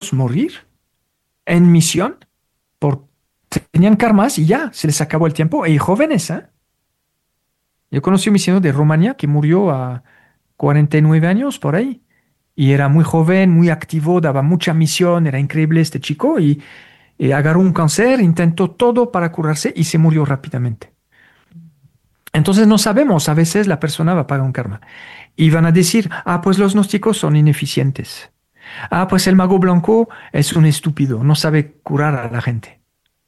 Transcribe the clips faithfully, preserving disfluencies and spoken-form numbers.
hijos morir en misión por tenían karmas y ya, se les acabó el tiempo. Y jóvenes, ¿eh? Yo conocí un misionero de Rumanía que murió a cuarenta y nueve años por ahí. Y era muy joven, muy activo, daba mucha misión, era increíble este chico y, y agarró un cáncer, intentó todo para curarse y se murió rápidamente. Entonces no sabemos, a veces la persona va a pagar un karma. Y van a decir, ah, pues los gnósticos son ineficientes. Ah, pues el mago blanco es un estúpido, no sabe curar a la gente.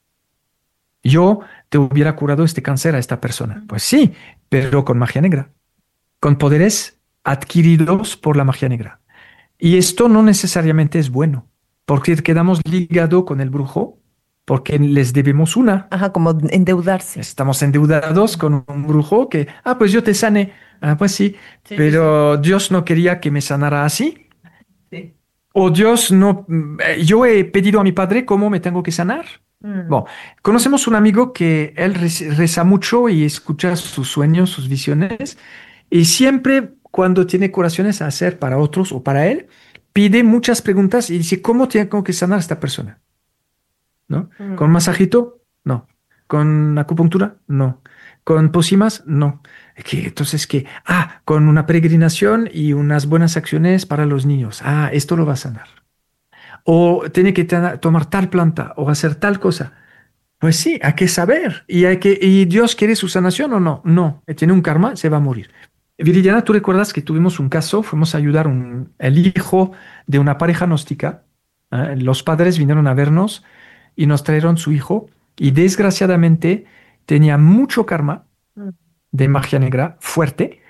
Yo te hubiera curado este cáncer a esta persona. Pues sí, pero con magia negra, con poderes adquiridos por la magia negra. Y esto no necesariamente es bueno, porque quedamos ligados con el brujo, porque les debemos una. Ajá, como endeudarse. Estamos endeudados con un brujo que, ah, pues yo te sané. Ah, pues sí, Sí, sí, sí. pero Dios no quería que me sanara así. Sí. O Dios no, eh, yo he pedido a mi padre cómo me tengo que sanar. Mm. Bueno, conocemos un amigo que él rez- reza mucho y escucha sus sueños, sus visiones, y siempre cuando tiene curaciones a hacer para otros o para él, pide muchas preguntas y dice, ¿cómo tengo que sanar a esta persona? ¿No? Mm. ¿Con masajito? No. ¿Con acupuntura? No. ¿Con pócimas? No. ¿Qué? Entonces, ¿qué? Ah, con una peregrinación y unas buenas acciones para los niños. Ah, esto lo va a sanar. O tiene que tena- tomar tal planta o hacer tal cosa. Pues sí, hay que saber. ¿Y, hay que, ¿Y Dios quiere su sanación o no? No. Tiene un karma, se va a morir. Viridiana, ¿tú recuerdas que tuvimos un caso? Fuimos a ayudar un, el hijo de una pareja gnóstica. ¿Eh? Los padres vinieron a vernos y nos trajeron su hijo y desgraciadamente tenía mucho karma Mm. de magia negra fuerte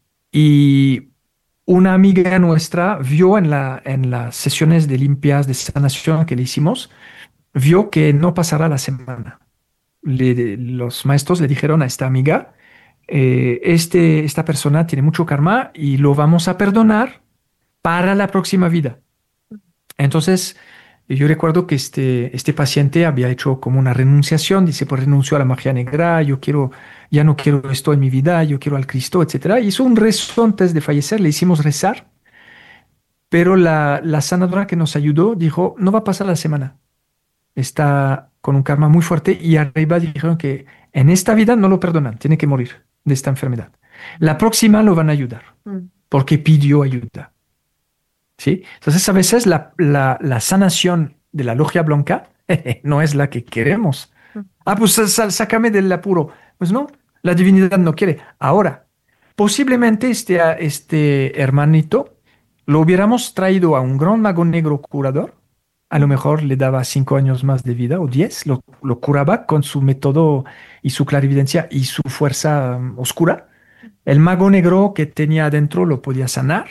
y una amiga nuestra vio en la, en las sesiones de limpias de sanación que le hicimos, vio que no pasará la semana. Le- los maestros le dijeron a esta amiga, eh, este, esta persona tiene mucho karma y lo vamos a perdonar para la próxima vida. Entonces, yo recuerdo que este, este paciente había hecho como una renunciación, dice, pues renuncio a la magia negra, yo quiero, ya no quiero esto en mi vida, yo quiero al Cristo, etcétera. Hizo un rezo antes de fallecer, le hicimos rezar, pero la, la sanadora que nos ayudó dijo, no va a pasar la semana, está con un karma muy fuerte y arriba dijeron que en esta vida no lo perdonan, tiene que morir de esta enfermedad. La próxima lo van a ayudar, Mm. porque pidió ayuda. ¿Sí? Entonces, a veces la, la, la sanación de la logia blanca no es la que queremos. Mm. Ah, pues sa- sa- sácame del apuro. Pues no, la divinidad no quiere. Ahora, posiblemente este, a- este hermanito lo hubiéramos traído a un gran mago negro curador. A lo mejor le daba cinco años más de vida o diez, lo, lo curaba con su método y su clarividencia y su fuerza um, oscura. El mago negro que tenía adentro lo podía sanar,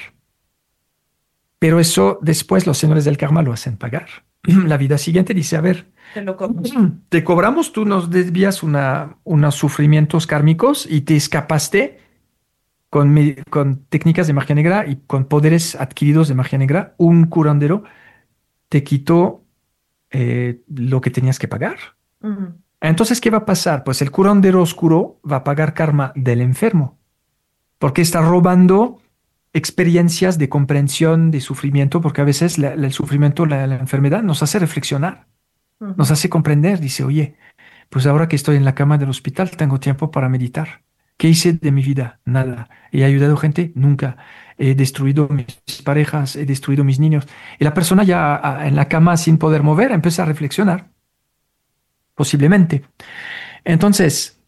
pero eso después los señores del karma lo hacen pagar. La vida siguiente dice, a ver, Te lo compro. te cobramos, tú nos desvías una, unos sufrimientos kármicos y te escapaste con, me- con técnicas de magia negra y con poderes adquiridos de magia negra. Un curandero te quitó eh, lo que tenías que pagar. Mm. Entonces, ¿qué va a pasar? Pues el curandero oscuro va a pagar karma del enfermo, porque está robando experiencias de comprensión, de sufrimiento, porque a veces la- la- el sufrimiento, la, la enfermedad nos hace reflexionar, nos Ujú. hace comprender. Dice, oye, pues ahora que estoy en la cama del hospital, tengo tiempo para meditar. ¿Qué hice de mi vida? Nada. ¿He ayudado gente? Nunca. He destruido mis parejas, he destruido mis niños. Y la persona ya ah, en la cama sin poder mover empieza a reflexionar, posiblemente. Entonces,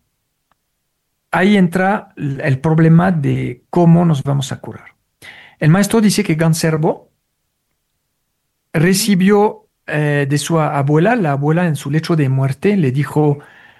ahí entra l- el problema de cómo nos vamos a curar. El maestro dice que Ganservo recibió eh, de su abuela, la abuela en su lecho de muerte le dijo,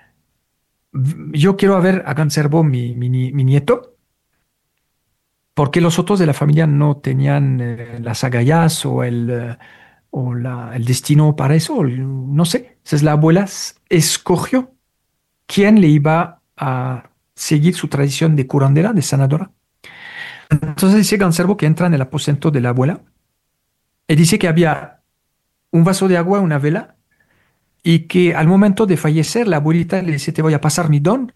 yo quiero a ver a Ganservo, mi, mi, ni- mi nieto, porque los otros de la familia no tenían eh, las agallas o el, eh, o la- el destino para eso, o el- no sé. Entonces la abuela s- escogió quién le iba a seguir su tradición de curandera, de sanadora. Entonces dice Ganservo que entra en el aposento de la abuela y dice que había un vaso de agua, una vela, y que al momento de fallecer la abuelita le dice, te voy a pasar mi don,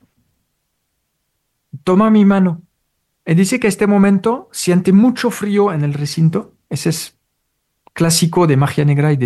toma mi mano. Y dice que a este momento siente mucho frío en el recinto, ese es clásico de magia negra y de